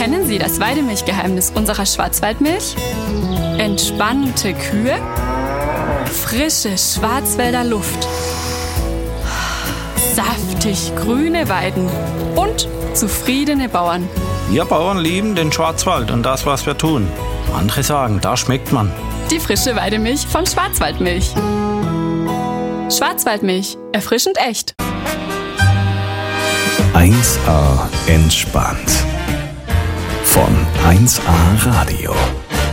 Kennen Sie das Weidemilchgeheimnis unserer Schwarzwaldmilch? Entspannte Kühe, frische Schwarzwälder Luft, saftig grüne Weiden und zufriedene Bauern. Wir Bauern lieben den Schwarzwald und das, was wir tun. Andere sagen, da schmeckt man. Die frische Weidemilch von Schwarzwaldmilch. Schwarzwaldmilch, erfrischend echt. 1A entspannt. Von 1A Radio.